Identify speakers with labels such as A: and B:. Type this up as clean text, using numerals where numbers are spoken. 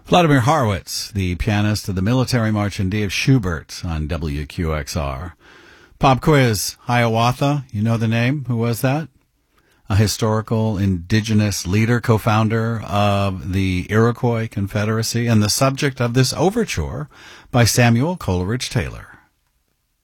A: Vladimir Horowitz, the pianist of the Military March in D of Schubert on WQXR. Pop quiz. Hiawatha, you know the name? Who was that? A historical indigenous leader, co-founder of the Iroquois Confederacy, and the subject of this overture by Samuel Coleridge Taylor.